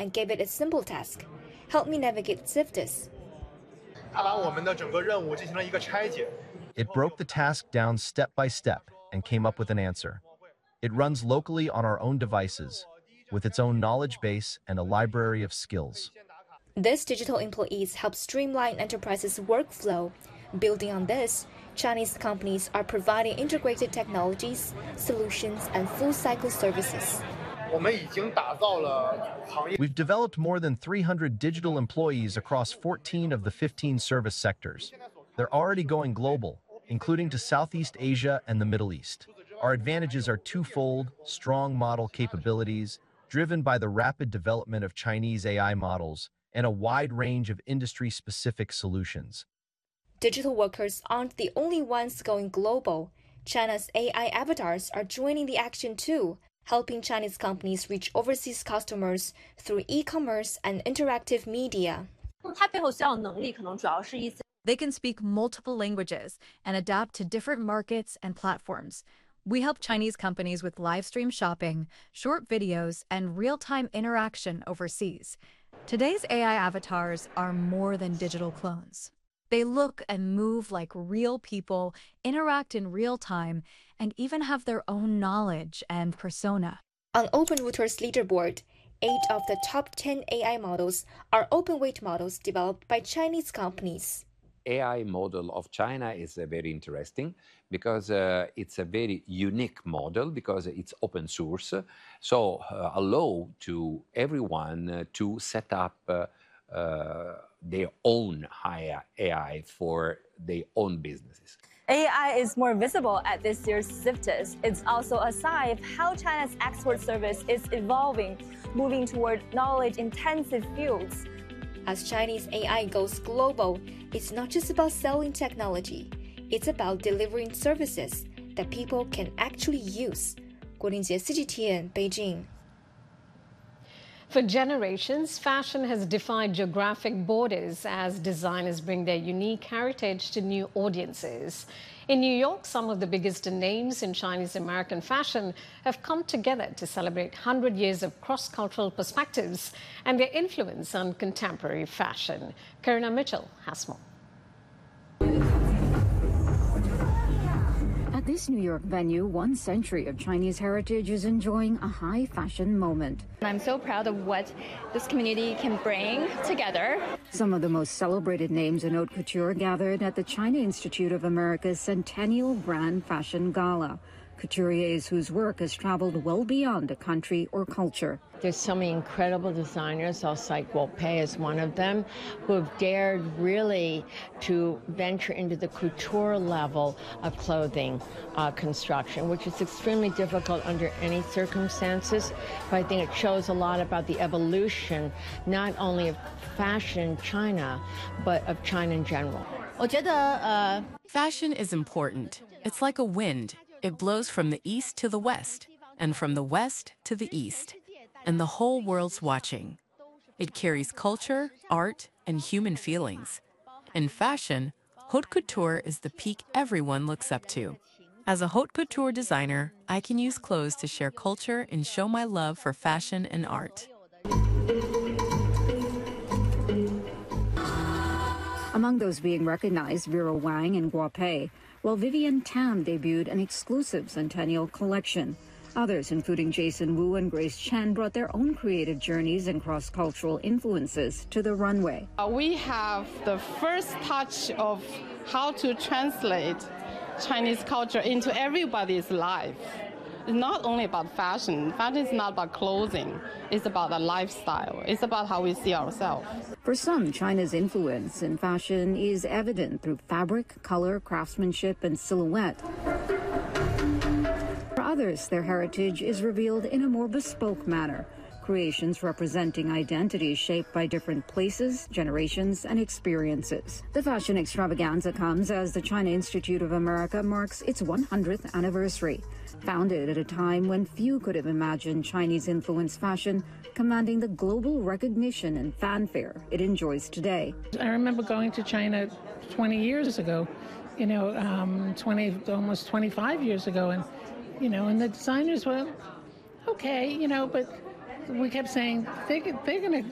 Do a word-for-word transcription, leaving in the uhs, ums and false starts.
and gave it a simple task: help me navigate CIFTIS. It broke the task down step by step and came up with an answer. It runs locally on our own devices, with its own knowledge base and a library of skills. This digital employees help streamline enterprises' workflow. Building on this, Chinese companies are providing integrated technologies, solutions, and full-cycle services. We've developed more than three hundred digital employees across fourteen of the fifteen service sectors. They're already going global, including to Southeast Asia and the Middle East. Our advantages are twofold: strong model capabilities, driven by the rapid development of Chinese A I models, and a wide range of industry-specific solutions. Digital workers aren't the only ones going global. China's A I avatars are joining the action too, helping Chinese companies reach overseas customers through e-commerce and interactive media. They can speak multiple languages and adapt to different markets and platforms. We help Chinese companies with live stream shopping, short videos, and real-time interaction overseas. Today's A I avatars are more than digital clones. They look and move like real people, interact in real time, and even have their own knowledge and persona. On OpenRouter's leaderboard, eight of the top ten A I models are open-weight models developed by Chinese companies. A I model of China is uh, very interesting because uh, it's a very unique model because it's open source, so uh, allow to everyone uh, to set up uh, uh, their own A I for their own businesses. A I is more visible at this year's CIFTIS. It's also a sign of how China's export service is evolving, moving toward knowledge-intensive fields. As Chinese A I goes global, it's not just about selling technology. It's about delivering services that people can actually use. 郭玲杰 C G T N, Beijing. For generations, fashion has defied geographic borders as designers bring their unique heritage to new audiences. In New York, some of the biggest names in Chinese-American fashion have come together to celebrate one hundred years of cross-cultural perspectives and their influence on contemporary fashion. Karina Mitchell has more. At this New York venue, one century of Chinese heritage is enjoying a high fashion moment. I'm so proud of what this community can bring together. Some of the most celebrated names in haute couture gathered at the China Institute of America's Centennial Grand Fashion Gala. Couturiers whose work has traveled well beyond a country or culture. There's so many incredible designers, I'll cite Guopei as one of them, who have dared really to venture into the couture level of clothing uh, construction, which is extremely difficult under any circumstances. But I think it shows a lot about the evolution, not only of fashion in China, but of China in general. Fashion is important. It's like a wind. It blows from the east to the west, and from the west to the east, and the whole world's watching. It carries culture, art, and human feelings. In fashion, haute couture is the peak everyone looks up to. As a haute couture designer, I can use clothes to share culture and show my love for fashion and art. Among those being recognized, Vera Wang and Guopei, while Vivienne Tam debuted an exclusive Centennial collection. Others, including Jason Wu and Grace Chen, brought their own creative journeys and cross-cultural influences to the runway. Uh, we have the first touch of how to translate Chinese culture into everybody's life. It's not only about fashion. Fashion is not about clothing. It's about a lifestyle. It's about how we see ourselves. For some, China's influence in fashion is evident through fabric, color, craftsmanship, and silhouette. For others, their heritage is revealed in a more bespoke manner. Creations representing identities shaped by different places, generations, and experiences. The fashion extravaganza comes as the China Institute of America marks its one hundredth anniversary. Founded at a time when few could have imagined Chinese-influenced fashion commanding the global recognition and fanfare it enjoys today. I remember going to China twenty years ago, you know, um, twenty, almost twenty-five years ago, and, you know, and the designers were, okay, you know, but we kept saying they, they're going to